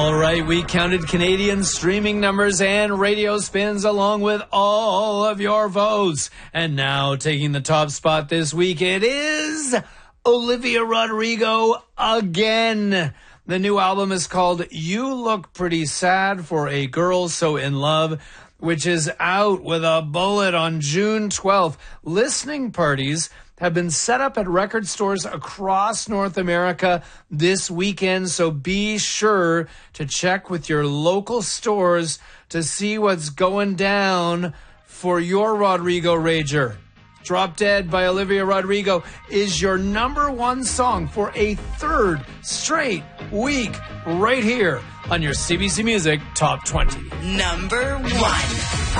All right, we counted Canadian streaming numbers and radio spins along with all of your votes. And now taking the top spot this week, it is Olivia Rodrigo again. The new album is called You Look Pretty Sad for a Girl So in Love, which is out with a bullet on June 12th. Listening parties have been set up at record stores across North America this weekend, so be sure to check with your local stores to see what's going down for your Rodrigo Rager. Drop Dead by Olivia Rodrigo is your number one song for a third straight week right here on your CBC Music Top 20. Number one.